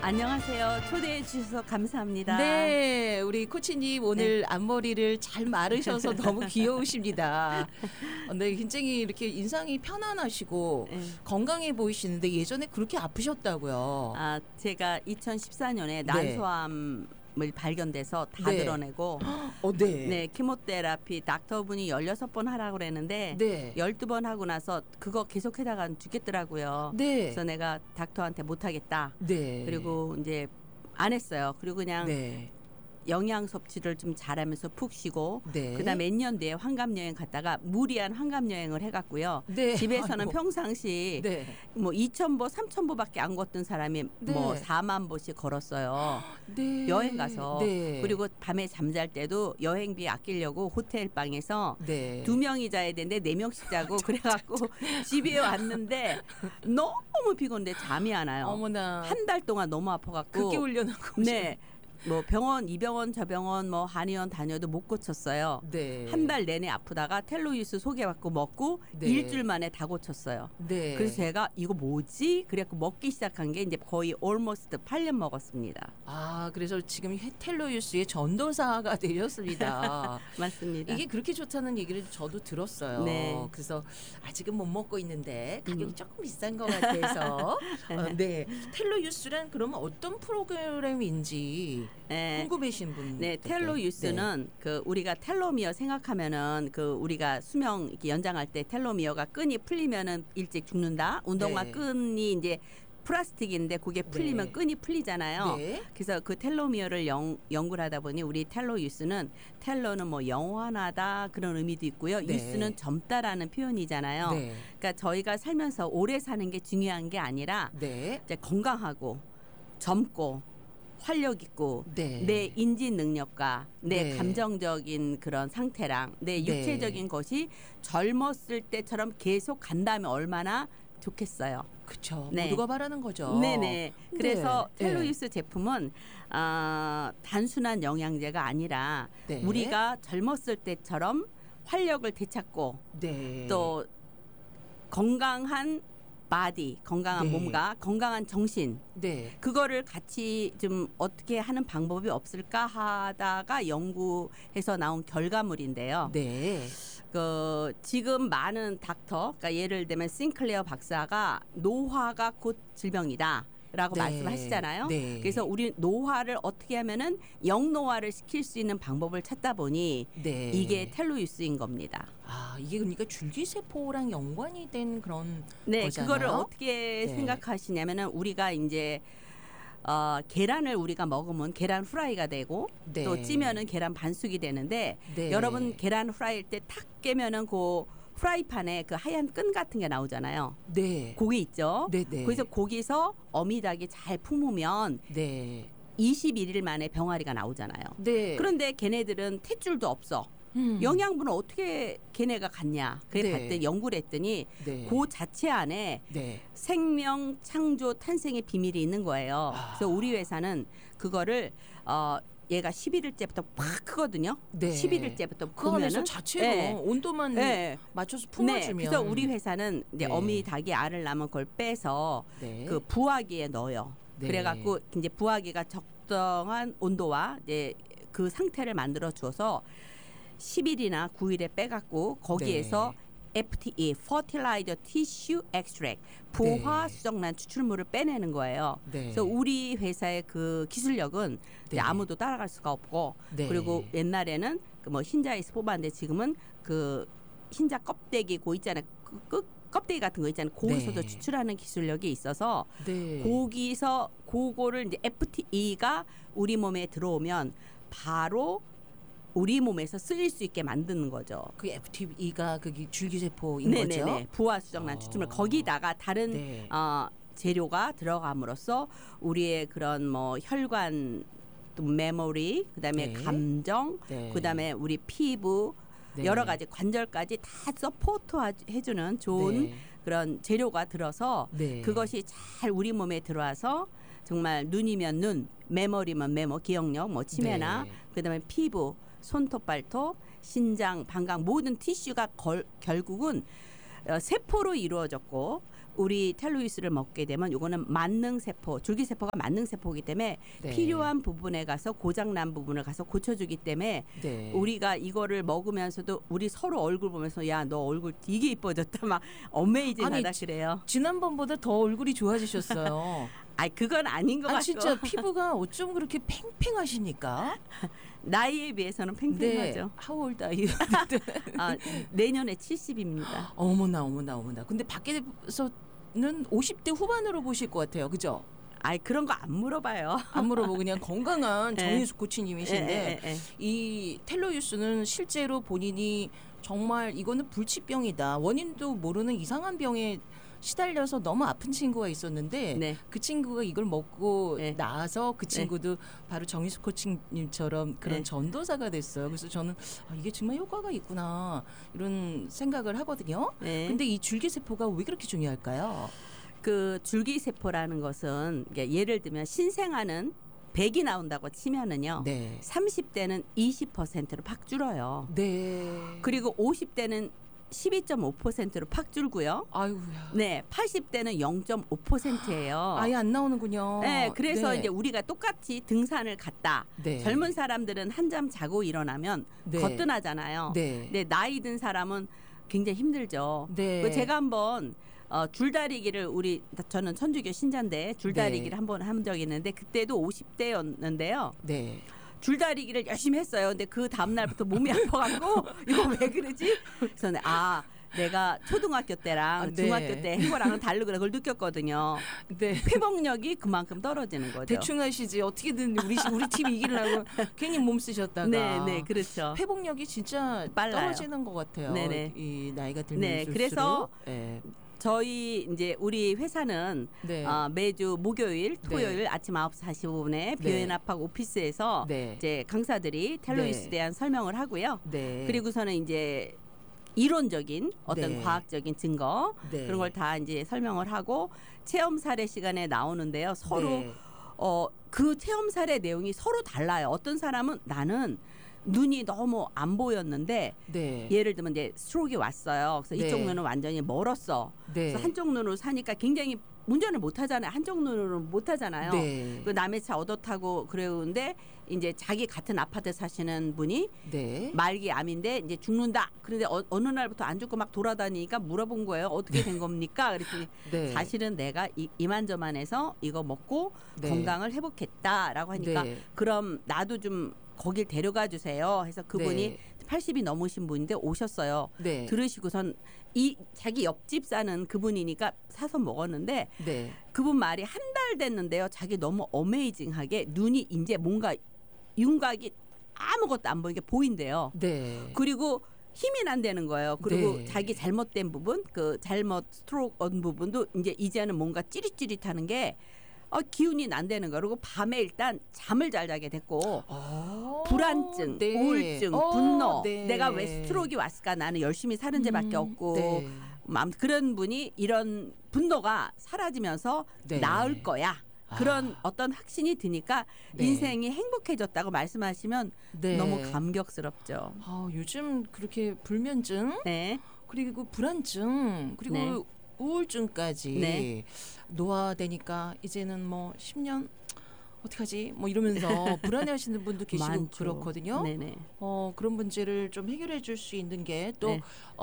안녕하세요. 초대해 주셔서 감사합니다. 네, 우리 코치님 오늘 앞머리를 잘 마르셔서 너무 귀여우십니다. 네, 굉장히 이렇게 인상이 편안하시고 건강해 보이시는데 예전에 그렇게 아프셨다고요? 제가 2014년에 난소암을 발견돼서 다 드러내고 네, 키모테라피 닥터분이 16번 하라고 그랬는데 12번 하고 나서 그거 계속하다가 죽겠더라고요. 그래서 내가 닥터한테 못하겠다. 그리고 이제 안 했어요. 그리고 그냥 영양 섭취를 좀 잘하면서 푹 쉬고 그다음에 몇 년 뒤에 환갑 여행 갔다가 무리한 환갑 여행을 해갔고요. 집에서는 평상시 뭐 2,000보, 3,000보밖에 안 걷던 사람이 뭐 4만 보씩 걸었어요. 여행 가서 그리고 밤에 잠잘 때도 여행비 아끼려고 호텔 방에서 2명이 자야 되는데 4명씩 자고 그래갖고 집에 왔는데 너무 피곤한데 잠이 안 와요. 어머나. 한 달 동안 너무 아파갖고 그렇게 훈련하고 뭐 병원, 이 병원, 저 병원, 뭐 한의원 다녀도 못 고쳤어요. 한 달 내내 아프다가 텔로유스 소개받고 먹고 일주일 만에 다 고쳤어요. 그래서 제가 이거 뭐지? 그래갖고 먹기 시작한 게 이제 거의 almost 8년 먹었습니다. 그래서 지금 텔로유스의 전도사가 되셨습니다. 맞습니다. 이게 그렇게 좋다는 얘기를 저도 들었어요. 그래서 아직은 못 먹고 있는데 가격이 조금 비싼 것 같아서 텔로유스란 그러면 어떤 프로그램인지 궁금해신 분. 텔로유스는 그 우리가 텔로미어 생각하면은 그 우리가 수명 이렇게 연장할 때 텔로미어가 끈이 풀리면은 일찍 죽는다. 운동화 끈이 이제 플라스틱인데 그게 풀리면 끈이 풀리잖아요. 그래서 그 텔로미어를 연구를 하다 보니 우리 텔로유스는 텔로는 뭐 영원하다 그런 의미도 있고요. 유스는 젊다라는 표현이잖아요. 그러니까 저희가 살면서 오래 사는 게 중요한 게 아니라 이제 건강하고 젊고 활력 있고 내 인지 능력과 내 감정적인 그런 상태랑 내 육체적인 것이 젊었을 때처럼 계속 간다면 얼마나 좋겠어요. 그렇죠. 모두가 바라는 거죠. 그래서 텔로유스 제품은 단순한 영양제가 아니라 우리가 젊었을 때처럼 활력을 되찾고 또 건강한 바디, 건강한 몸과 건강한 정신 그거를 같이 좀 어떻게 하는 방법이 없을까 하다가 연구해서 나온 결과물인데요. 그 지금 많은 닥터, 그러니까 예를 들면 싱클레어 박사가 노화가 곧 질병이다. 라고 말씀하시잖아요. 그래서 우리 노화를 어떻게 하면은 영노화를 시킬 수 있는 방법을 찾다 보니 이게 텔로유스인 겁니다. 이게 그러니까 줄기세포랑 연관이 된 그런 거잖아요. 그거를 어떻게 생각하시냐면은 우리가 이제 계란을 우리가 먹으면 계란 후라이가 되고 또 찌면은 계란 반숙이 되는데 여러분 계란 후라이일 때 탁 깨면은 그 프라이팬에 그 하얀 끈 같은 게 나오잖아요. 고기 있죠. 그래서 거기서 어미닭이 잘 품으면 21일 만에 병아리가 나오잖아요. 그런데 걔네들은 탯줄도 없어. 영양분을 어떻게 걔네가 갖냐. 그래 봤더니 연구를 했더니 그 자체 안에 생명 창조 탄생의 비밀이 있는 거예요. 그래서 우리 회사는 그거를 얘가 11일째부터 팍 크거든요. 11일째부터 그 안에서 자체로 온도만 맞춰서 품어주면. 그래서 우리 회사는 이제 어미 닭이 알을 낳으면 그걸 빼서 그 부화기에 넣어요. 그래갖고 이제 부화기가 적당한 온도와 이제 그 상태를 만들어 주어서 10일이나 9일에 빼갖고 거기에서 FTE, Fertilizer Tissue Extract, 부화 수정란 추출물을 빼내는 거예요. 그래서 우리 회사의 그 기술력은 아무도 따라갈 수가 없고 그리고 옛날에는 그 뭐 흰자에서 뽑았는데 지금은 그 흰자 껍데기 고 있잖아요. 껍데기 같은 거 있잖아요. 거기서도 추출하는 기술력이 있어서 거기서 그거를 이제 FTE가 우리 몸에 들어오면 바로 우리 몸에서 쓰일 수 있게 만드는 거죠. 그 FTE가 그게 줄기세포인 거죠? 부화 수정란 추출물 거기다가 다른 재료가 들어감으로써 우리의 그런 뭐 혈관, 또 메모리, 그다음에 감정, 그다음에 우리 피부 여러 가지 관절까지 다 서포트 해주는 좋은 그런 재료가 들어서 그것이 잘 우리 몸에 들어와서 정말 눈이면 눈, 메모리면 메모, 기억력, 뭐 치매나 그다음에 피부, 손톱, 발톱, 신장, 방광 모든 티슈가 결국은 세포로 이루어졌고 우리 텔로유스를 먹게 되면 이거는 만능세포, 줄기세포가 만능세포이기 때문에 네. 필요한 부분에 가서 고장난 부분을 가서 고쳐주기 때문에 네. 우리가 이거를 먹으면서도 우리 서로 얼굴 보면서 야, 너 얼굴 되게 이뻐졌다 막 어메이징하다 그래요. 지난번보다 더 얼굴이 좋아지셨어요. 그건 아닌 것 같고. 진짜 피부가 어쩜 그렇게 팽팽하십니까? 나이에 비해서는 팽팽하죠. 네. How old are you? 내년에 70입니다. 어머나. 근데 밖에서는 50대 후반으로 보실 것 같아요. 그죠? 그런 거 안 물어봐요. 안 물어보고 그냥 건강한 정윤숙 코치님이신데 이 텔로유스는 실제로 본인이 정말 이거는 불치병이다. 원인도 모르는 이상한 병에 시달려서 너무 아픈 친구가 있었는데 네. 그 친구가 이걸 먹고 네. 나서 그 친구도 네. 바로 정희숙 코치님처럼 그런 네. 전도사가 됐어요. 그래서 저는 이게 정말 효과가 있구나 이런 생각을 하거든요. 네. 근데 이 줄기세포가 왜 그렇게 중요할까요? 그 줄기세포라는 것은 예를 들면 신생아는 100이 나온다고 치면은요. 네. 30대는 20%로 팍 줄어요. 네. 그리고 50대는 12.5%로 팍 줄고요. 아이고야. 네, 80대는 0.5%예요. 아예 안 나오는군요. 네, 그래서 네. 이제 우리가 똑같이 등산을 갔다. 네. 젊은 사람들은 한잠 자고 일어나면 네. 거뜬하잖아요. 네. 근데 나이 든 사람은 굉장히 힘들죠. 네. 제가 한번 줄다리기를 저는 천주교 신자인데 줄다리기를 네. 한번 한 적이 있는데 그때도 50대였는데요. 네. 줄다리기를 열심히 했어요. 근데 그 다음 날부터 몸이 아파갖고 이거 왜 그러지? 그래서 내가 초등학교 때랑 네. 중학교 때 행거랑은 다르구나 그걸 느꼈거든요. 네. 회복력이 그만큼 떨어지는 거죠. 대충 하시지 어떻게든 우리 팀이 이기려고 괜히 몸 쓰셨다가. 네, 그렇죠. 회복력이 진짜 빨라요. 떨어지는 것 같아요. 네네. 이 나이가 들면 네, 그래서 저희 이제 우리 회사는 네. 매주 목요일, 토요일 네. 아침 9시 45분에 비오연합학 오피스에서 네. 이제 강사들이 텔로유스에 대한 설명을 하고요. 네. 그리고서는 이제 이론적인 어떤 과학적인 증거 그런 걸 다 이제 설명을 하고 체험 사례 시간에 나오는데요. 서로 그 체험 사례 내용이 서로 달라요. 어떤 사람은 나는 눈이 너무 안 보였는데 예를 들면 이제 스트로크가 왔어요. 그래서 이쪽 눈은 완전히 멀었어. 그래서 한쪽 눈으로 사니까 굉장히 운전을 못 하잖아요. 한쪽 눈으로 못 하잖아요. 그 남의 차 얻어 타고 그러는데 이제 자기 같은 아파트 사시는 분이 말기 암인데 이제 죽는다. 그런데 어느 날부터 안 죽고 막 돌아다니니까 물어본 거예요. 어떻게 된 겁니까? 그랬더니 사실은 내가 이만저만해서 이거 먹고 건강을 회복했다라고 하니까 그럼 나도 좀 거길 데려가 주세요. 해서 그분이 80이 넘으신 분인데 오셨어요. 들으시고선 자기 옆집 사는 그분이니까 사서 먹었는데 그분 말이 한 달 됐는데요. 자기 너무 어메이징하게 눈이 이제 뭔가 윤곽이 아무것도 안 보이게 보인대요. 그리고 힘이 난다는 거예요. 그리고 자기 잘못된 부분, 그 잘못 스트로크 온 부분도 이제는 뭔가 찌릿찌릿하는 게 기운이 난다는 거. 그리고 밤에 일단 잠을 잘 자게 됐고 불안증, 우울증, 분노 내가 왜 스트로크가 왔을까 나는 열심히 사는 죄밖에 없고 그런 분이 이런 분노가 사라지면서 나을 거야. 그런 어떤 확신이 드니까 인생이 행복해졌다고 말씀하시면 너무 감격스럽죠. 요즘 그렇게 불면증 그리고 불안증 그리고 우울증까지 노화되니까 이제는 뭐 10년 어떡하지? 뭐 이러면서 불안해하시는 분도 계시고 많죠. 그렇거든요. 그런 문제를 좀 해결해 줄 수 있는 게 또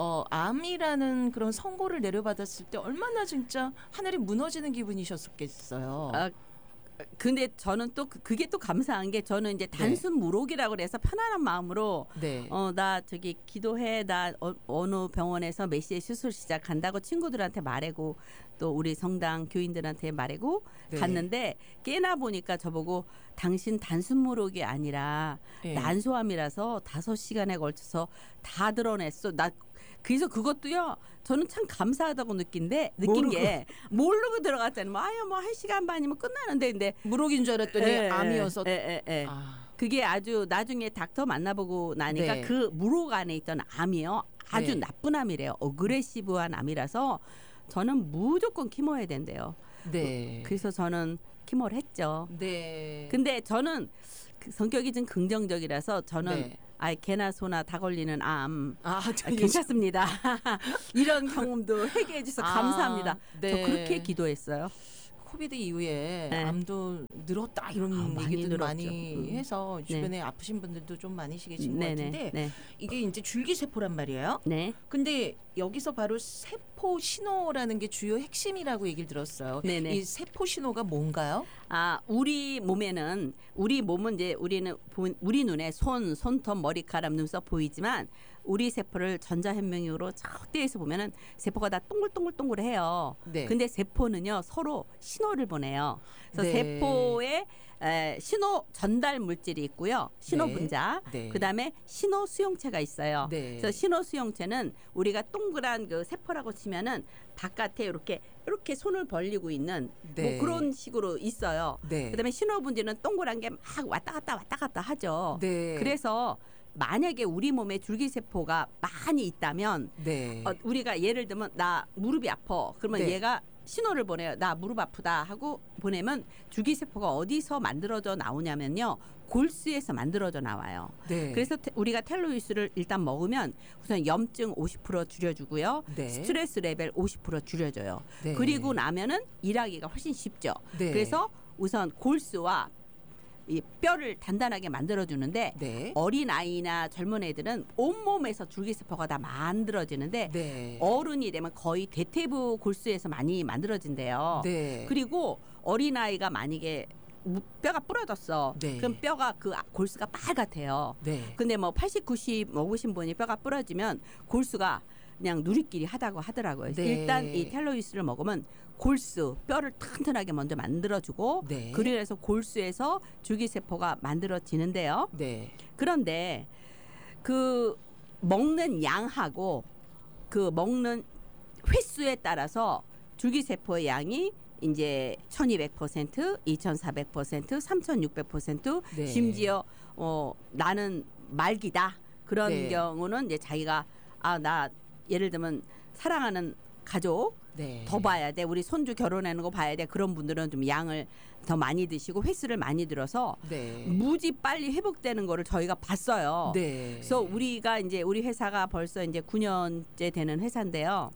암이라는 그런 선고를 내려받았을 때 얼마나 진짜 하늘이 무너지는 기분이셨겠어요. 근데 저는 또 그게 또 감사한 게 저는 이제 단순 무록이라고 그래서 편안한 마음으로 나 저기 기도해 나 어느 병원에서 몇 시에 수술 시작한다고 친구들한테 말하고 또 우리 성당 교인들한테 말하고 갔는데 깨나 보니까 저보고 당신 단순 무록이 아니라 난소암이라서 5시간에 걸쳐서 다 드러냈어. 그래서 그것도요. 저는 참 감사하다고 느낀 게 모르고 들어갔잖아요. 뭐 1시간 반이면 끝나는데 근데 무록인 줄 알았더니 암이어서 그게 아주 나중에 닥터 만나보고 나니까 그 무록 안에 있던 암이요. 아주 나쁜 암이래요. 어그레시브한 암이라서 저는 무조건 키모해야 된대요. 그래서 저는 키모를 했죠. 근데 저는 그 성격이 좀 긍정적이라서 저는 개나 소나 다 걸리는 암 괜찮습니다. 이런 경험도 회개해 주셔서 감사합니다. 네. 저 그렇게 기도했어요. 코비드 이후에 암도 늘었다 이런 얘기도 많이 해서 주변에 아프신 분들도 좀 많으시겠신 것 같은데 이게 이제 줄기세포란 말이에요. 네. 근데 여기서 바로 세포 신호라는 게 주요 핵심이라고 얘기를 들었어요. 네네. 이 세포 신호가 뭔가요? 우리 몸은 이제 우리 눈에 손톱, 머리카락, 눈썹 보이지만 우리 세포를 전자현미경으로 척대해서 보면은 세포가 다 동글동글동글해요. 네. 근데 세포는요 서로 신호를 보내요. 그래서 세포에 신호 전달 물질이 있고요. 신호 분자. 네. 그다음에 신호 수용체가 있어요. 네. 그래서 신호 수용체는 우리가 동그란 그 세포라고 치면은 바깥에 이렇게 손을 벌리고 있는 뭐 그런 식으로 있어요. 네. 그다음에 신호 분자는 동그란 게 막 왔다 갔다 하죠. 네. 그래서 만약에 우리 몸에 줄기세포가 많이 있다면 우리가 예를 들면 나 무릎이 아파. 그러면 얘가 신호를 보내요. 나 무릎 아프다 하고 보내면 줄기세포가 어디서 만들어져 나오냐면요. 골수에서 만들어져 나와요. 네. 그래서 우리가 텔로유스를 일단 먹으면 우선 염증 50% 줄여주고요. 네. 스트레스 레벨 50% 줄여줘요. 네. 그리고 나면은 일하기가 훨씬 쉽죠. 네. 그래서 우선 골수와 이 뼈를 단단하게 만들어주는데 어린 아이나 젊은 애들은 온몸에서 줄기세포가 다 만들어지는데 어른이 되면 거의 대퇴부 골수에서 많이 만들어진대요. 그리고 어린 아이가 만약에 뼈가 부러졌어. 그럼 뼈가 그 골수가 빨갛대요. 근데 뭐 80, 90 먹으신 분이 뼈가 부러지면 골수가 그냥 누리끼리 하다고 하더라고요. 일단 이 텔로유스를 먹으면 골수, 뼈를 튼튼하게 먼저 만들어주고 그래서 골수에서 줄기세포가 만들어지는데요. 그런데 그 먹는 양하고 그 먹는 횟수에 따라서 줄기세포의 양이 이제 1200%, 2400%, 3600% 심지어 나는 말기다. 그런 경우는 이제 자기가 나 예를 들면 사랑하는 가족 더 봐야 돼. 우리 손주 결혼하는 거 봐야 돼. 그런 분들은 좀 양을 더 많이 드시고 횟수를 많이 들어서 무지 빨리 회복되는 거를 저희가 봤어요. 그래서 우리가 이제 우리 회사가 벌써 이제 9년째 되는 회사인데요.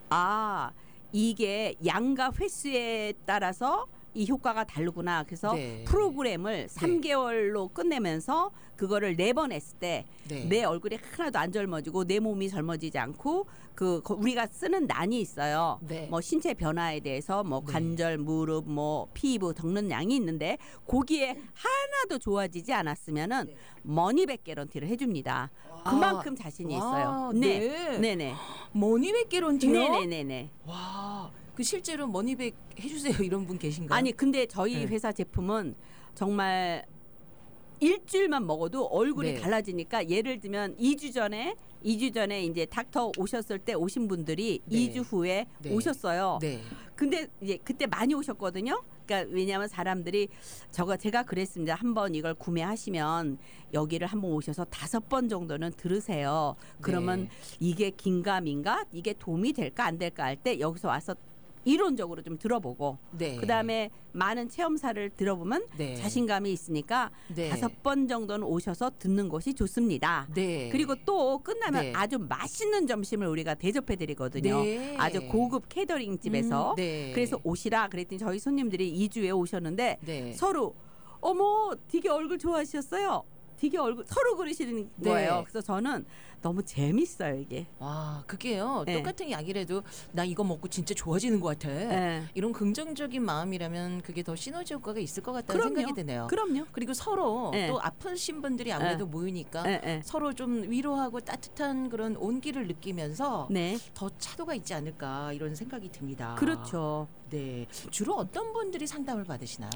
이게 양과 횟수에 따라서 이 효과가 다르구나. 그래서 프로그램을 3개월로 끝내면서 그거를 4번 했을 때 내 얼굴이 하나도 안 젊어지고 내 몸이 젊어지지 않고 우리가 쓰는 난이 있어요. 뭐 신체 변화에 대해서 뭐 관절, 무릎, 뭐 피부 덕는 양이 있는데 거기에 하나도 좋아지지 않았으면은 머니백 개런티를 해줍니다. 그만큼 자신이 있어요. 네네. 머니백 개런티요? 네네네. 와. 그 실제로 머니백 해주세요 이런 분 계신가요? 아니 근데 저희 회사 제품은 정말 일주일만 먹어도 얼굴이 달라지니까 예를 들면 2주 전에 이제 닥터 오셨을 때 오신 분들이 2주 후에 오셨어요. 근데 이제 그때 많이 오셨거든요. 그러니까 왜냐하면 사람들이 제가 그랬습니다. 한번 이걸 구매하시면 여기를 한번 오셔서 5번 정도는 들으세요. 그러면 이게 긴가민가 이게 도움이 될까 안 될까 할 때 여기서 와서 이론적으로 좀 들어보고 그다음에 많은 체험사를 들어보면 자신감이 있으니까 5번 정도는 오셔서 듣는 것이 좋습니다. 그리고 또 끝나면 아주 맛있는 점심을 우리가 대접해 드리거든요. 아주 고급 케이터링 집에서. 그래서 오시라 그랬더니 저희 손님들이 2주에 오셨는데 서로 어머 되게 얼굴 좋아하셨어요. 되게 얼굴 서로 그러시는 거예요. 그래서 저는 너무 재밌어요 이게. 와 그게요. 똑같은 약이라도 나 이거 먹고 진짜 좋아지는 것 같아. 이런 긍정적인 마음이라면 그게 더 시너지 효과가 있을 것 같다는 생각이 드네요. 그럼요. 그리고 서로 또 아프신 분들이 아무래도 모이니까 서로 좀 위로하고 따뜻한 그런 온기를 느끼면서 더 차도가 있지 않을까 이런 생각이 듭니다. 그렇죠. 네. 주로 어떤 분들이 상담을 받으시나요?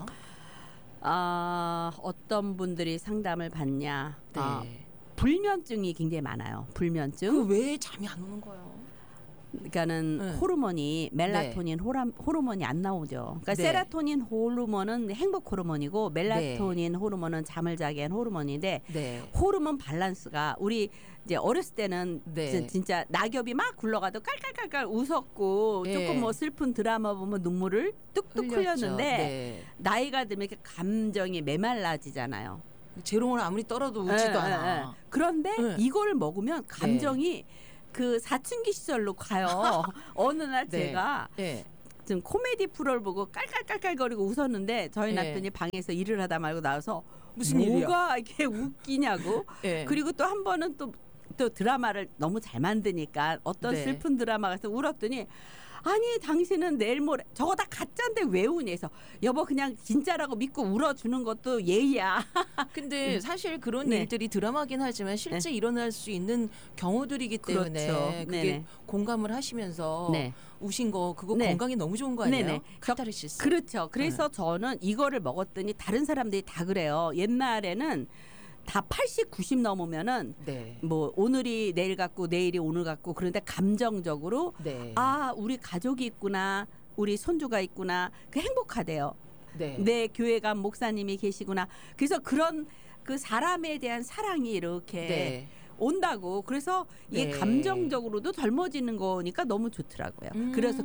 어떤 분들이 상담을 받냐? 불면증이 굉장히 많아요. 불면증. 왜 잠이 안 오는 거예요? 그러니까는 호르몬이 멜라토닌 호르몬이 안 나오죠. 그러니까 세라토닌 호르몬은 행복 호르몬이고 멜라토닌 호르몬은 잠을 자게 한 호르몬인데 호르몬 밸런스가 우리 이제 어렸을 때는 진짜 낙엽이 막 굴러가도 깔깔깔깔 웃었고 조금 뭐 슬픈 드라마 보면 눈물을 뚝뚝 흘렸는데 나이가 들면 이렇게 감정이 메말라지잖아요. 재롱을 아무리 떨어도 웃지도 않아. 그런데 이거를 먹으면 감정이 그 사춘기 시절로 가요. 어느 날 제가 좀 코미디 프로를 보고 깔깔깔깔거리고 웃었는데 저희 남편이 방에서 일을 하다 말고 나와서 무슨 뭐가 일이야? 이렇게 웃기냐고. 그리고 또 한 번은 또 드라마를 너무 잘 만드니까 어떤 슬픈 드라마 가서 울었더니 아니 당신은 내일 모레 저거 다 가짜인데 왜 우니 해서 여보 그냥 진짜라고 믿고 울어주는 것도 예의야. 근데 사실 그런 일들이 드라마긴 하지만 실제 일어날 수 있는 경우들이기 때문에 그렇죠. 그게 공감을 하시면서 우신 거 그거 건강에 너무 좋은 거 아니에요? 카타르시스. 그렇죠. 그래서 저는 이거를 먹었더니 다른 사람들이 다 그래요. 옛날에는 다 80, 90 넘으면은 뭐 오늘이 내일 같고 내일이 오늘 같고 그런데 감정적으로 아 우리 가족이 있구나 우리 손주가 있구나 그 행복하대요. 내 교회 간 목사님이 계시구나. 그래서 그런 그 사람에 대한 사랑이 이렇게 온다고. 그래서 이게 감정적으로도 젊어지는 거니까 너무 좋더라고요. 그래서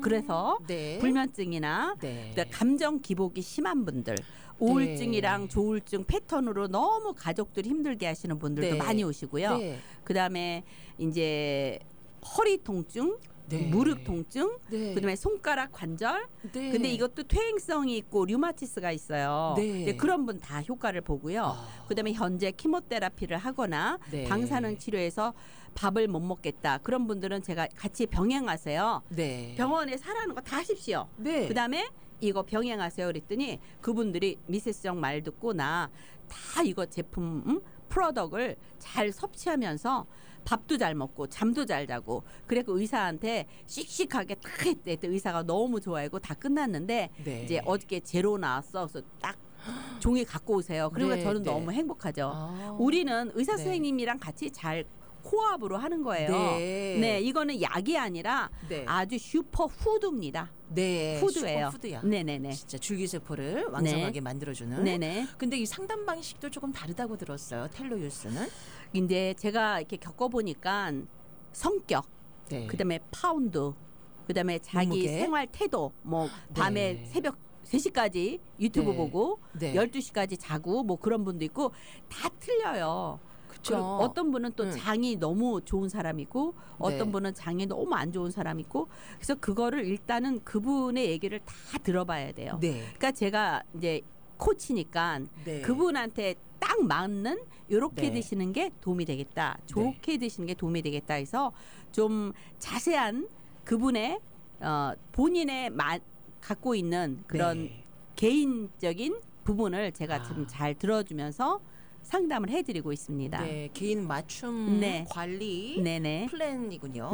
불면증이나 감정 기복이 심한 분들 우울증이랑 조울증 패턴으로 너무 가족들 힘들게 하시는 분들도 많이 오시고요. 그다음에 이제 허리 통증, 무릎 통증, 그다음에 손가락 관절. 근데 이것도 퇴행성이 있고 류마티스가 있어요. 그런 분 다 효과를 보고요. 그다음에 현재 키모테라피를 하거나 방사능 치료에서 밥을 못 먹겠다. 그런 분들은 제가 같이 병행하세요. 병원에 사라는 거 다 하십시오. 그다음에 이거 병행하세요 그랬더니 그분들이 미세스정 말 듣고 나 다 이거 제품 프로덕을 잘 섭취하면서 밥도 잘 먹고 잠도 잘 자고 그래서 의사한테 씩씩하게 딱 했대. 의사가 너무 좋아하고 다 끝났는데 이제 어저께 제로 나왔어. 그래서 딱 종이 갖고 오세요. 그러니까 저는 너무 행복하죠. 우리는 의사 선생님이랑 같이 잘 코압으로 하는 거예요. 이거는 약이 아니라 아주 슈퍼 푸드입니다. 푸드예요. 슈퍼푸드야. 네네네. 진짜 줄기세포를 왕성하게 만들어주는. 근데 이 상담 방식도 조금 다르다고 들었어요. 텔로유스는. 근데 제가 이렇게 겪어보니까 성격, 그다음에 파운드, 그다음에 자기 몸무게. 생활 태도, 뭐 밤에 새벽 3시까지 유튜브 보고 12시까지 자고 뭐 그런 분도 있고 다 틀려요. 어떤 분은 또 장이 너무 좋은 사람이 있고 어떤 분은 장이 너무 안 좋은 사람이 있고 그래서 그거를 일단은 그분의 얘기를 다 들어봐야 돼요. 그러니까 제가 이제 코치니까 그분한테 딱 맞는 요렇게 드시는 게 도움이 되겠다. 좋게 드시는 게 도움이 되겠다 해서 좀 자세한 그분의 본인의 갖고 있는 그런 개인적인 부분을 제가 좀 잘 들어주면서 상담을 해드리고 있습니다. 개인 맞춤 관리 플랜이군요.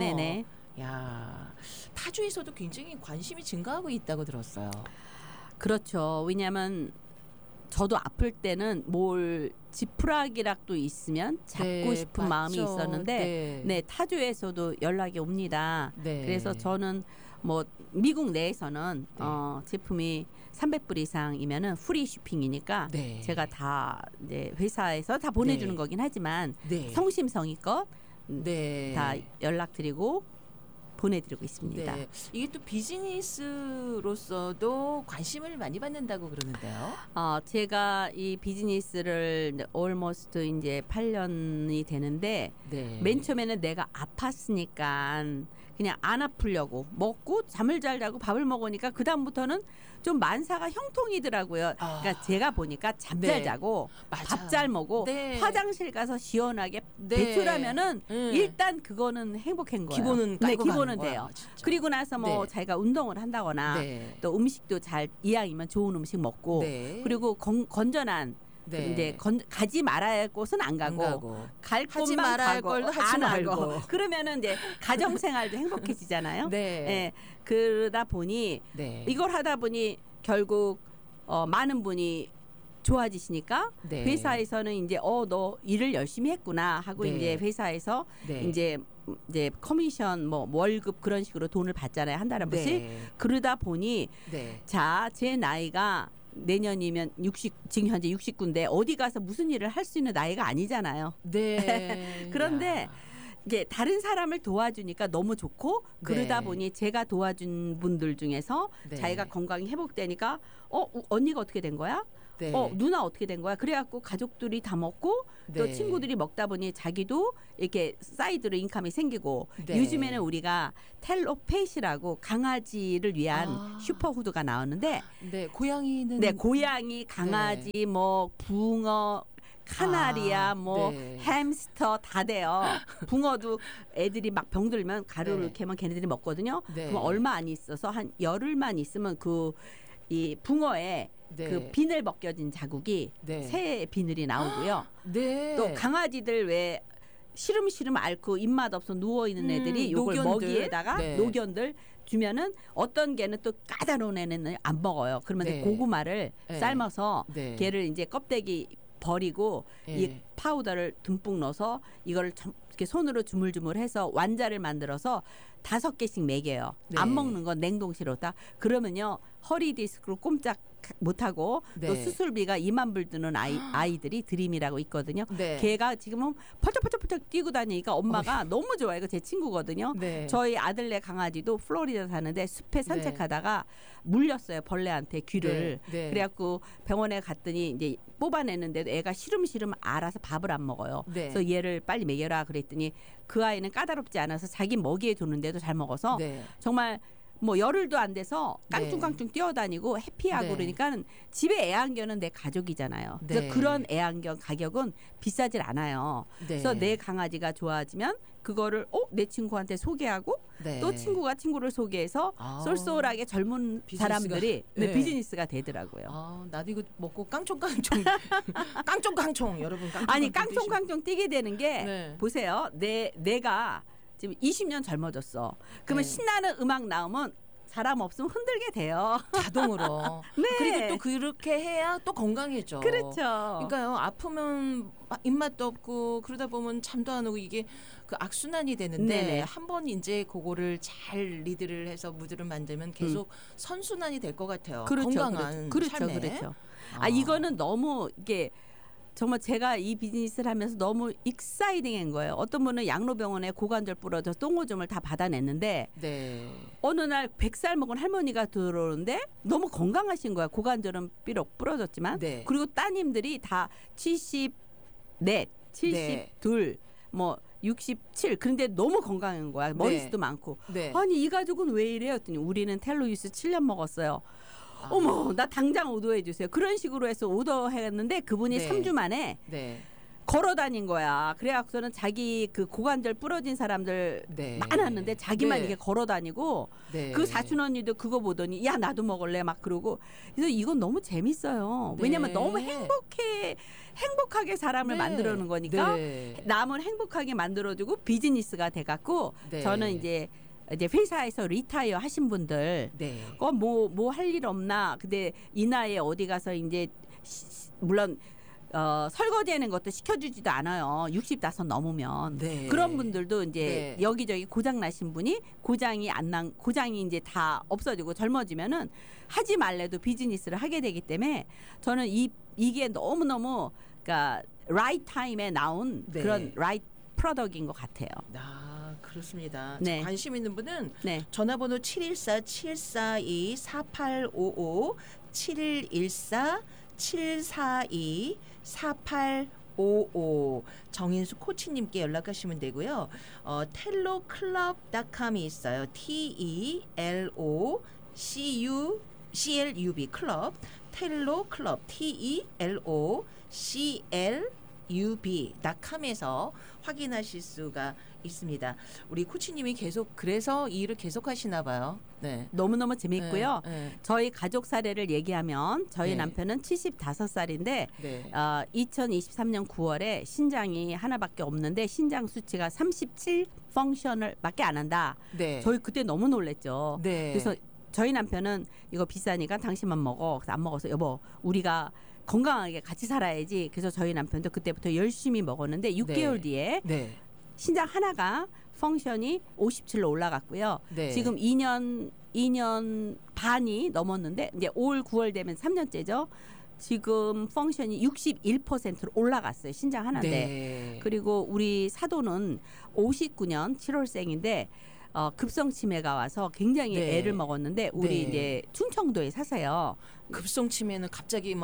야, 타주에서도 굉장히 관심이 증가하고 있다고 들었어요. 그렇죠. 왜냐하면 저도 아플 때는 뭘 지푸라기락도 있으면 잡고 싶은 마음이 있었는데 타주에서도 연락이 옵니다. 그래서 저는 뭐 미국 내에서는 제품이 300불 이상이면은 프리 쇼핑이니까 제가 다 이제 회사에서 다 보내주는 거긴 하지만 성심성의껏 다 연락드리고 보내드리고 있습니다. 이게 또 비즈니스로서도 관심을 많이 받는다고 그러는데요. 제가 이 비즈니스를 almost 이제 8년이 되는데 맨 처음에는 내가 아팠으니까 그냥 안 아프려고 먹고 잠을 잘 자고 밥을 먹으니까 그 다음부터는 좀 만사가 형통이더라고요. 그러니까 제가 보니까 잠 잘 자고 밥 잘 먹고 화장실 가서 시원하게 배출하면은 일단 그거는 행복한 거예요. 기본은 기본은 돼요. 진짜. 그리고 나서 뭐 자기가 운동을 한다거나 또 음식도 잘 이왕이면 좋은 음식 먹고 그리고 건전한 이제 가지 말아야 할 곳은 안 가고 갈 곳만 가고 하지 말고 그러면은 이제 가정 생활도 행복해지잖아요. 그러다 보니 이걸 하다 보니 결국 많은 분이 좋아지시니까 회사에서는 이제 너 일을 열심히 했구나 하고 이제 회사에서 이제 커미션 뭐 월급 그런 식으로 돈을 받잖아요. 한 달에 한 번씩. 그러다 보니 자, 제 나이가 내년이면 60 지금 현재 69인데 어디 가서 무슨 일을 할 수 있는 나이가 아니잖아요. 그런데 이게 다른 사람을 도와주니까 너무 좋고 그러다 보니 제가 도와준 분들 중에서 자기가 건강이 회복되니까 언니가 어떻게 된 거야? 네. 누나 어떻게 된 거야? 그래갖고 가족들이 다 먹고 또 네. 친구들이 먹다 보니 자기도 이렇게 사이드로 인컴이 생기고 네. 요즘에는 우리가 텔로펫이라고 강아지를 위한 슈퍼푸드가 나오는데 네, 고양이는 네, 고양이, 강아지, 네. 뭐 붕어, 카나리아, 뭐 네. 햄스터 다 돼요. 붕어도 애들이 막 병들면 가루를 네. 캐면 걔네들이 먹거든요. 네. 그럼 얼마 안 있어서 한 열흘만 있으면 이 붕어에 네. 그 비늘 벗겨진 자국이 네. 새 비늘이 나오고요. 네. 또 강아지들 왜 시름시름 앓고 입맛 없어 누워 있는 애들이 요걸 노견들. 먹이에다가 네. 노견들 주면은 어떤 개는 또 까다로운 애는 안 먹어요. 그러면 네. 고구마를 네. 삶아서 네. 걔를 이제 껍데기 버리고 네. 이 파우더를 듬뿍 넣어서 이거를 이렇게 손으로 주물주물해서 완자를 만들어서 5개씩 먹여요. 네. 안 먹는 건 냉동실로 다. 그러면요 허리 디스크로 꼼짝 못하고 네. 또 수술비가 2만 불 드는 아이들이 드림이라고 있거든요. 네. 걔가 지금은 펄쩍펄쩍펄쩍 뛰고 다니니까 엄마가 너무 좋아요. 이거 제 친구거든요. 네. 저희 아들네 강아지도 플로리다 사는데 숲에 산책하다가 물렸어요. 벌레한테 귀를. 네. 네. 그래갖고 병원에 갔더니 이제 뽑아내는데도 애가 시름시름 알아서 밥을 안 먹어요. 네. 그래서 얘를 빨리 먹여라 그랬더니 그 아이는 까다롭지 않아서 자기 먹이에 줬는데도 잘 먹어서 네. 정말 뭐 열흘도 안 돼서 깡충깡충 뛰어다니고 해피하고 네. 그러니까 집에 애완견은 내 가족이잖아요. 그래서 네. 그런 애완견 가격은 비싸질 않아요. 네. 그래서 내 강아지가 좋아지면 그거를 내 친구한테 소개하고 네. 또 친구가 친구를 소개해서 쏠쏠하게 젊은 비즈니스가, 사람들이 네. 비즈니스가 되더라고요. 나도 이거 먹고 깡총깡총 깡총깡총 여러분 아니 깡총깡총 뛰게 되는 게 네. 보세요. 내가 지금 20년 젊어졌어. 그러면 네. 신나는 음악 나오면 사람 없으면 흔들게 돼요. 자동으로. 네. 그리고 또 그렇게 해야 또 건강해져. 그렇죠. 그러니까요. 아프면 입맛도 없고 그러다 보면 잠도 안 오고 이게 그 악순환이 되는데 네네. 한 번 이제 그거를 잘 리드를 해서 무드를 만들면 계속 선순환이 될 것 같아요. 그렇죠. 건강한 그렇죠. 삶에. 그렇죠. 이거는 너무 이게 정말 제가 이 비즈니스를 하면서 너무 익사이딩한 거예요. 어떤 분은 양로병원에 고관절 부러져 똥오줌을 다 받아냈는데 네. 어느 날 100살 먹은 할머니가 들어오는데 너무 건강하신 거야. 고관절은 비록 부러졌지만 네. 그리고 따님들이 다 74, 72, 뭐 67. 그런데 너무 건강한 거야. 머리숱도 많고. 네. 아니 이 가족은 왜 이래요? 했더니 우리는 텔로유스 7년 먹었어요. 어머 나 당장 오더해 주세요. 그런 식으로 해서 오더했는데 그분이 네. 3주 만에 네. 걸어 다닌 거야. 그래갖고서는 자기 그 고관절 부러진 사람들 네. 많았는데 자기만 네. 이렇게 걸어 다니고 네. 그 사촌 언니도 그거 보더니 야 나도 먹을래 막 그러고 그래서 이건 너무 재밌어요. 네. 왜냐면 너무 행복하게 사람을 네. 만들어 놓은 거니까 네. 남을 행복하게 만들어주고 비즈니스가 돼갖고 네. 저는 이제 회사에서 리타이어 하신 분들 네. 뭐 할 일 없나 근데 이 나이에 어디 가서 이제 물론 설거지하는 것도 시켜주지도 않아요. 65 넘으면 네. 그런 분들도 이제 네. 여기저기 고장 나신 분이 고장이 이제 다 없어지고 젊어지면은 하지 말래도 비즈니스를 하게 되기 때문에 저는 이게 너무 그러니까 라이트 타임에 나온 네. 그런 라이트 프로덕트인 것 같아요. 그렇습니다. 네. 관심 있는 분은 네. 전화번호 714-742-4855 714-742-4855 정인수 코치님께 연락하시면 되고요. 텔로클럽.com이 있어요. TELOCLUB 클럽 텔로클럽 TELOCLUB.com에서 확인하실 수가 있습니다. 우리 코치님이 계속 그래서 이 일을 계속 하시나 봐요. 네. 너무너무 재밌고요. 네. 저희 가족 사례를 얘기하면 저희 네. 남편은 75살인데 네. 2023년 9월에 신장이 하나밖에 없는데 신장 수치가 37 펑셔널 밖에 안 한다. 네. 저희 그때 너무 놀랬죠. 네. 그래서 저희 남편은 이거 비싸니까 당신만 먹어. 그래서 안 먹어서 여보 우리가 건강하게 같이 살아야지. 그래서 저희 남편도 그때부터 열심히 먹었는데 6개월 뒤에 네. 신장 하나가 펑션이 57로 올라갔고요. 네. 지금 2년 반이 넘었는데 이제 올 9월 되면 3년째죠. 지금 펑션이 61%로 올라갔어요. 신장 하나인데. 네. 그리고 우리 사도는 59년 7월생인데 급성 치매가 와서 굉장히 네. 애를 먹었는데 우리 네. 이제 충청도에 사세요. 급성 치매는 갑자기 막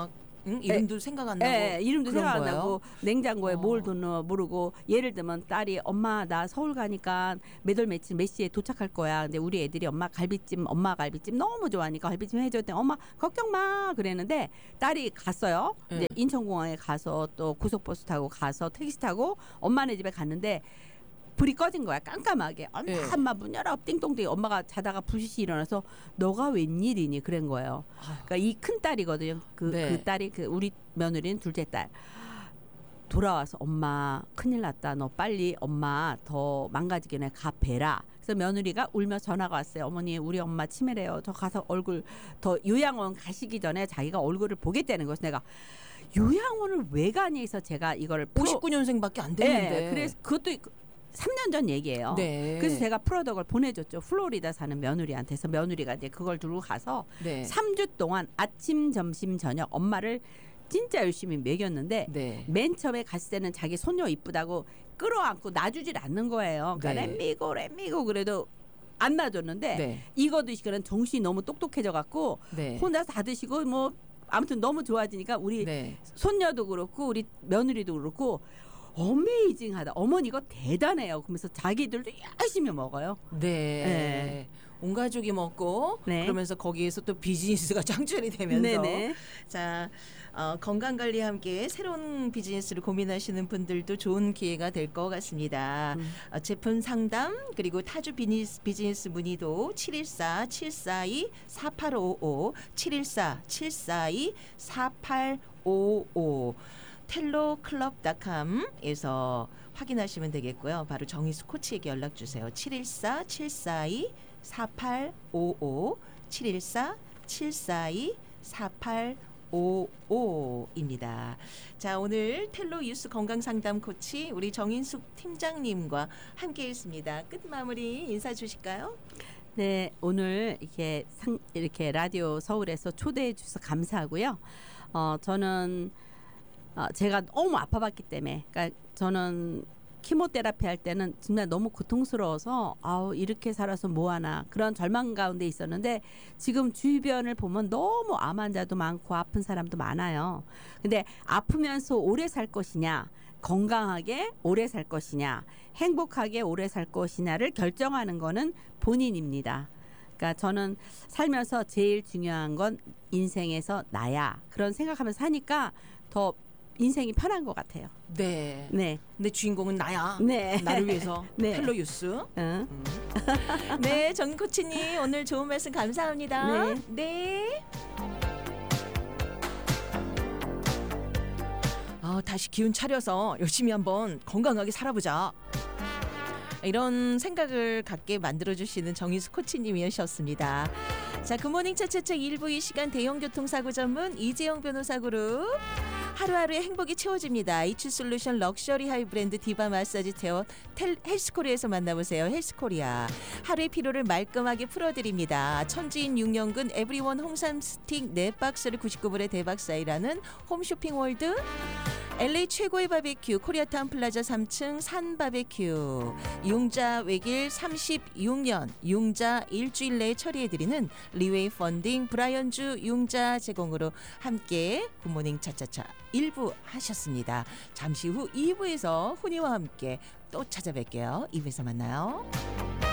이름도 생각 안 나고. 이름도 생각 안 나고 냉장고에 뭘 넣어 모르고 예를 들면 딸이 엄마 나 서울 가니까 몇 시에 도착할 거야. 근데 우리 애들이 엄마 갈비찜 너무 좋아하니까 갈비찜 해줘. 엄마 걱정 마 그랬는데 딸이 갔어요. 이제 인천공항에 가서 또 고속버스 타고 가서 택시 타고 엄마네 집에 갔는데 불이 꺼진 거야. 깜깜하게. 엄마 문 열어 띵동띵. 엄마가 자다가 부시시 일어나서 너가 웬일이니 그런 거예요. 그러니까 이 큰 딸이거든요. 그 딸이 우리 며느리는 둘째 딸. 돌아와서 엄마 큰일 났다. 너 빨리 엄마 더 망가지기 전에 가 뵈라. 그래서 며느리가 울며 전화가 왔어요. 어머니 우리 엄마 치매래요. 저 가서 얼굴 더 요양원 가시기 전에 자기가 얼굴을 보겠다는 거예요. 내가 요양원을 왜 가니 해서 제가 이걸 59년생밖에 안 됐는데. 그래서 그것도 3년 전 얘기예요. 그래서 제가 프로덕을 보내줬죠. 플로리다 사는 며느리한테서 며느리가 이제 그걸 들고 가서 3주 동안 아침, 점심, 저녁 엄마를 진짜 열심히 먹였는데 맨 처음에 갔을 때는 자기 손녀 이쁘다고 끌어안고 놔주질 않는 거예요. 그러니까 랩미고 그래도 안 놔줬는데 이거 드시고는 정신이 너무 똑똑해져 갖고 혼자 다 드시고 뭐 아무튼 너무 좋아지니까 우리 손녀도 그렇고 우리 며느리도 그렇고 어메이징하다. 어머니 이거 대단해요. 그러면서 자기들도 열심히 먹어요. 온 가족이 먹고 그러면서 거기에서 또 비즈니스가 창출이 되면서 자 건강관리와 함께 새로운 비즈니스를 고민하시는 분들도 좋은 기회가 될 것 같습니다. 제품 상담 그리고 타주 비즈니스 문의도 714-742-4855 714-742-4855 텔로클럽.com에서 확인하시면 되겠고요. 바로 정희수 코치에게 연락 주세요. 714-742-4855 714-742-4855입니다. 자, 오늘 텔로 유스 건강상담 코치 우리 정인숙 팀장님과 함께했습니다. 끝 마무리 인사 주실까요? 네, 오늘 이렇게 라디오 서울에서 초대해 주셔서 감사하고요. 저는 제가 너무 아파봤기 때문에, 그러니까 저는 키모테라피 할 때는 정말 너무 고통스러워서 이렇게 살아서 뭐하나 그런 절망 가운데 있었는데 지금 주변을 보면 너무 암 환자도 많고 아픈 사람도 많아요. 근데 아프면서 오래 살 것이냐, 건강하게 오래 살 것이냐, 행복하게 오래 살 것이냐를 결정하는 거는 본인입니다. 그러니까 저는 살면서 제일 중요한 건 인생에서 나야, 그런 생각하면서 사니까 더 인생이 편한 것 같아요. 네. 근데 주인공은 나야. 나를 위해서. 텔로 유스. 네, 정 코치님 오늘 좋은 말씀 감사합니다. 네. 다시 기운 차려서 열심히 한번 건강하게 살아보자. 이런 생각을 갖게 만들어주시는 정희수 코치님이셨습니다. 자, 굿모닝 차차차 1부 이 시간 대형교통사고 전문 이재영 변호사 그룹. 하루하루의 행복이 채워집니다. H솔루션 럭셔리 하이브랜드 디바 마사지 체어 헬스코리아에서 만나보세요. 헬스코리아. 하루의 피로를 말끔하게 풀어드립니다. 천지인 6년근 에브리원 홍삼 스틱 4박스를 99불에 대박 사이라는 홈쇼핑월드. LA 최고의 바베큐 코리아타운 플라자 3층 산바베큐. 융자 외길 36년 융자 일주일 내에 처리해드리는 리웨이 펀딩 브라이언주 융자 제공으로 함께 굿모닝 차차차 1부 하셨습니다. 잠시 후 2부에서 훈이와 함께 또 찾아뵐게요. 2부에서 만나요.